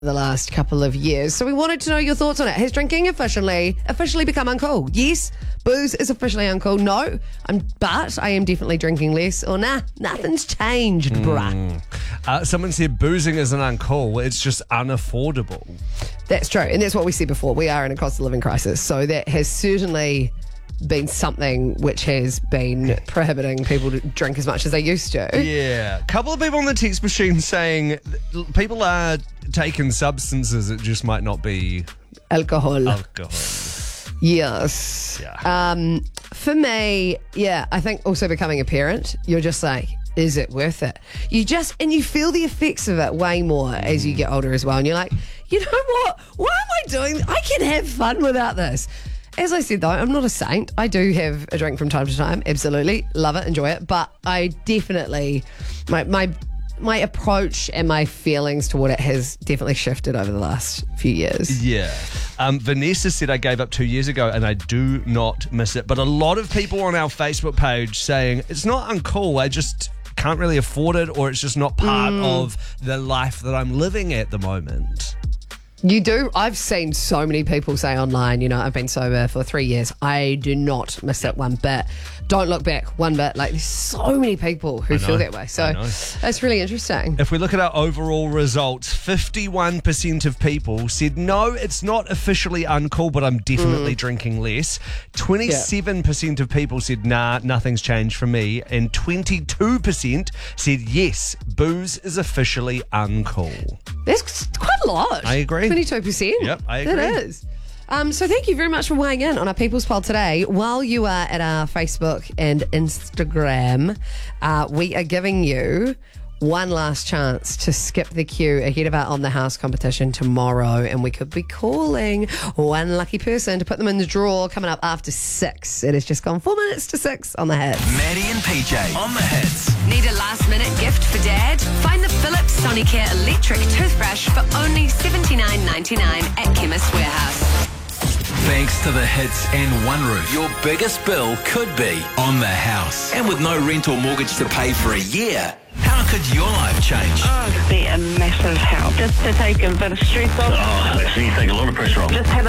the last couple of years. So we wanted to know your thoughts on it. Has drinking officially become uncool? Yes, booze is officially uncool. No, but I am definitely drinking less. Or nothing's changed, bruh. Someone said boozing isn't uncool, it's just unaffordable. That's true. And that's what we said before. We are in a cost of living crisis. So that has certainly been something which has been prohibiting people to drink as much as they used to. Yeah. A couple of people on the text machine saying people are taking substances, it just might not be Alcohol. Yes. Yeah. For me, I think also becoming a parent, you're just like, is it worth it? You feel the effects of it way more as you get older as well. And you're like, you know what? Why am I doing? I can have fun without this. As I said, though, I'm not a saint. I do have a drink from time to time. Absolutely. Love it. Enjoy it. But I definitely, my approach and my feelings toward it has definitely shifted over the last few years. Yeah. Vanessa said I gave up 2 years ago and I do not miss it. But a lot of people on our Facebook page saying it's not uncool. I just can't really afford it, or it's just not part of the life that I'm living at the moment. You do. I've seen so many people say online, I've been sober for 3 years. I do not miss it one bit. Don't look back one bit. Like, there's so many people who feel that way. So that's really interesting. If we look at our overall results, 51% of people said, no, it's not officially uncool, but I'm definitely drinking less. 27% of people said, nah, nothing's changed for me. And 22% said, yes, booze is officially uncool. That's quite a lot. I agree. 22%. Yep, I agree. That is. So thank you very much for weighing in on our People's Poll today. While you are at our Facebook and Instagram, we are giving you one last chance to skip the queue ahead of our On the House competition tomorrow, and we could be calling one lucky person to put them in the draw coming up after 6. It has just gone 4 minutes to 6 on the Hits. Maddie and PJ on the Hits. Need a last-minute gift for Dad? Find the Philips Sonicare electric toothbrush for only $79.99 at Chemist Warehouse. Thanks to the Hits and One Roof, your biggest bill could be on the house. And with no rent or mortgage to pay for a year, how could your life change? Oh, it'd be a massive help. Just to take a bit of stress off. Oh, actually, you take a lot of pressure off. Just have a